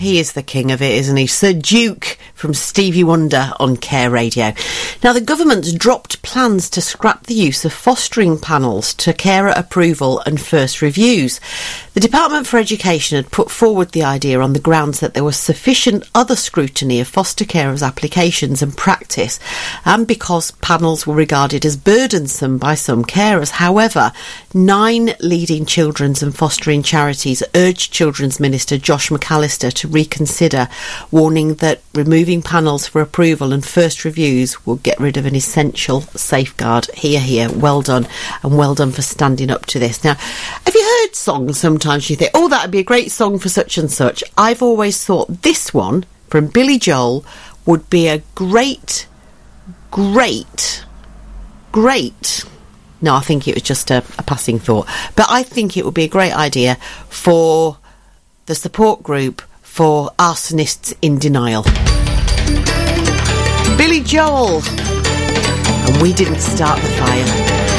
He is the king of it, isn't he? Sir Duke from Stevie Wonder on Care Radio. Now, the government's dropped plans to scrap the use of fostering panels to carer approval and first reviews. The Department for Education had put forward the idea on the grounds that there was sufficient other scrutiny of foster carers' applications and practice, and because panels were regarded as burdensome by some carers. However, 9 leading children's and fostering charities urged Children's Minister Josh McAllister to reconsider, warning that removing panels for approval and first reviews will get rid of an essential safeguard. Hear, hear. Well done, and well done for standing up to this. Now, have you heard songs sometimes you think, oh, that would be a great song for such and such? I've always thought this one from Billy Joel would be a great... No, I think it was just a passing thought. But I think it would be a great idea for the support group for arsonists in denial. Billy Joel. And we didn't start the fire.